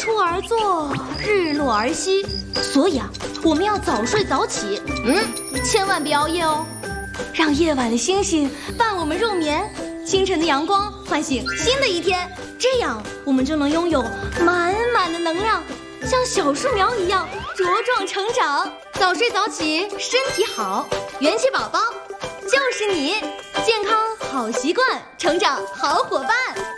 出而作，日落而息，所以啊，我们要早睡早起，千万别熬夜哦，让夜晚的星星伴我们入眠，清晨的阳光唤醒新的一天，这样我们就能拥有满满的能量，像小树苗一样茁壮成长。早睡早起，身体好，元气宝宝就是你，健康好习惯，成长好伙伴。